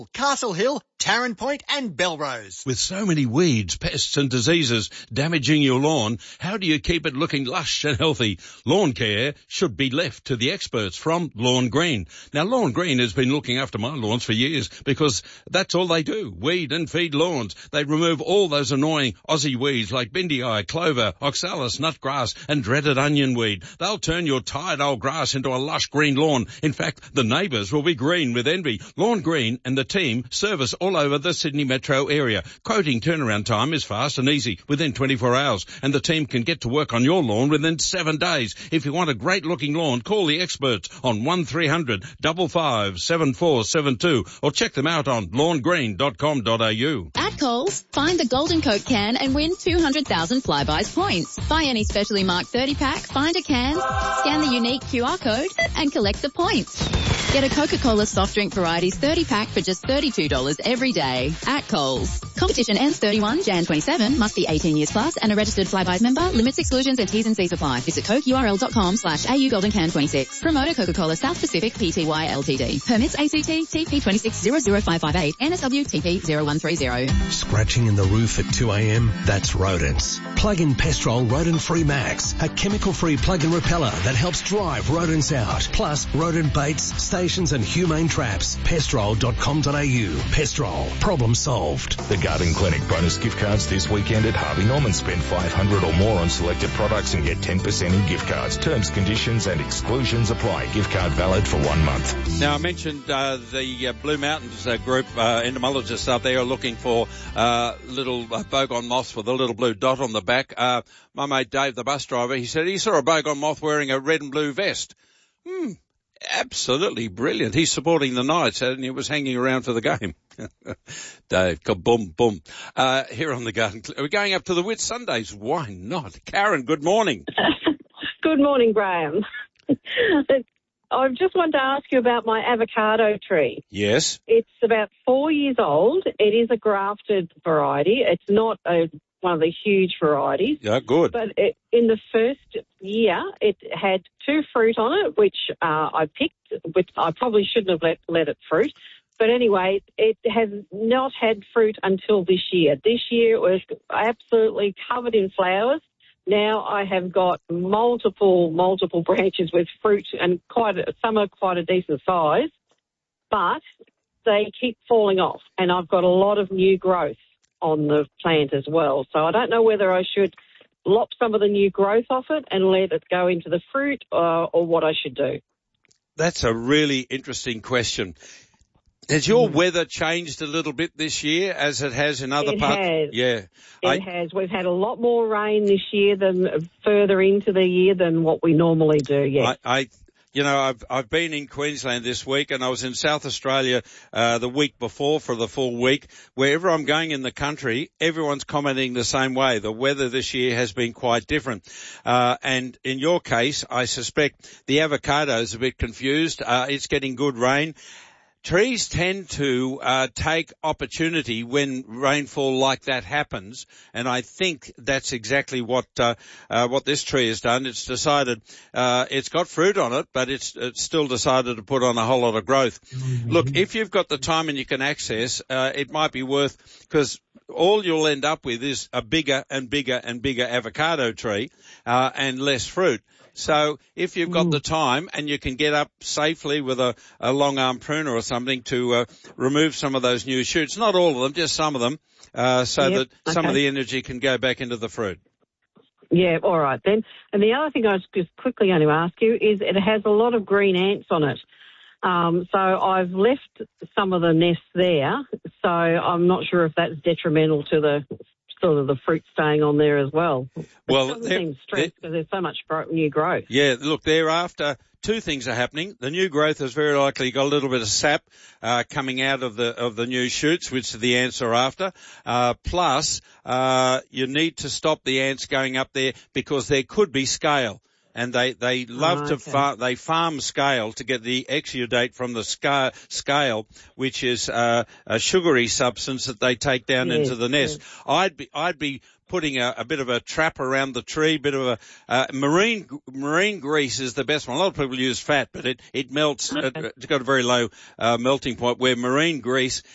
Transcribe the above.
Castle Hill, Tarrant Point and Belrose. With so many weeds, pests and diseases damaging your lawn, how do you keep it looking lush and healthy? Lawn care should be left to the experts from Lawn Green. Now, Lawn Green has been looking after my lawns for years because that's all they do, weed and feed lawns. They remove all those annoying Aussie weeds like bindi eye, clover, oxalis, nutgrass and dreaded onion weed. They'll turn your tired old grass into a lush green lawn. In fact, the neighbours will be green with envy. Lawn Green and the team service all over the Sydney metro area. Quoting turnaround time is fast and easy, within 24 hours, and the team can get to work on your lawn within 7 days. If you want a great-looking lawn, call the experts on 1300 55 7472 or check them out on lawngreen.com.au. At Coles, find the Golden Coke can and win 200,000 Flybuys points. Buy any specially marked 30-pack, find a can, scan the unique QR code, and collect the points. Get a Coca-Cola soft drink varieties 30-pack for just $32 every day at Coles. Competition ends 31 Jan 27. Must be 18 years plus and a registered Flybuys member. Limits, exclusions and T's and C's apply. Visit cokeurl.com/AU Golden Can 26. Promoter Coca-Cola South Pacific Pty Ltd. Permits ACT TP 2600558 NSW TP 0130. Scratching in the roof at 2 a.m? That's rodents. Plug in Pestrol Rodent Free Max, a chemical-free plug-in repeller that helps drive rodents out. Plus rodent baits, stations and humane traps. Pestrol.com.au. Pestrol. Problem solved. The Garden Clinic bonus gift cards this weekend at Harvey Norman. Spend $500 or more on selected products and get 10% in gift cards. Terms, conditions and exclusions apply. Gift card valid for 1 month. Now, I mentioned the Blue Mountains group, entomologists out there are looking for little bogon moths with a little blue dot on the back. My mate Dave, the bus driver, he said he saw a bogon moth wearing a red and blue vest. Absolutely brilliant. He's supporting the Knights and he was hanging around for the game. Dave, boom, boom. Here on the Garden. We're going up to the Whitsundays. Why not? Karen, good morning. Good morning, Graham. I just wanted to ask you about my avocado tree. Yes. It's about 4 years old. It is a grafted variety. It's not one of the huge varieties. Yeah, good. But in the first year, it had 2 fruit on it, which I picked, which I probably shouldn't have let it fruit. But anyway, it has not had fruit until this year. This year it was absolutely covered in flowers. Now I have got multiple branches with fruit, and some are quite a decent size, but they keep falling off, and I've got a lot of new growth on the plant as well. So I don't know whether I should lop some of the new growth off it and let it go into the fruit or what I should do. That's a really interesting question. Has your weather changed a little bit this year as it has in other parts? It has. Yeah. It has. We've had a lot more rain this year than further into the year than what we normally do, yes. I've been in Queensland this week and I was in South Australia the week before for the full week. Wherever I'm going in the country, everyone's commenting the same way. The weather this year has been quite different. And in your case, I suspect the avocado's a bit confused. It's getting good rain. Trees tend to take opportunity when rainfall like that happens, and I think that's exactly what this tree has done. It's decided it's got fruit on it, but it's still decided to put on a whole lot of growth. Look, if you've got the time and you can access, it might be worth, because all you'll end up with is a bigger and bigger and bigger avocado tree and less fruit. So if you've got the time and you can get up safely with a long arm pruner or something to remove some of those new shoots, not all of them, just some of them, that some of the energy can go back into the fruit. Yeah, all right then. And the other thing I was just quickly going to ask you is it has a lot of green ants on it. So I've left some of the nests there, so I'm not sure if that's detrimental to the sort of the fruit staying on there as well. Well, it doesn't seem stressed because there's so much new growth. Yeah, look, thereafter, 2 things are happening. The new growth has very likely got a little bit of sap coming out of the new shoots, which the ants are after. Plus, you need to stop the ants going up there because there could be scale. And they love to farm scale to get the exudate from the scale, which is a sugary substance that they take down into the nest. Yes. I'd be putting a bit of a trap around the tree, bit of a marine grease is the best one. A lot of people use fat, but it melts. It's got a very low melting point. Where marine grease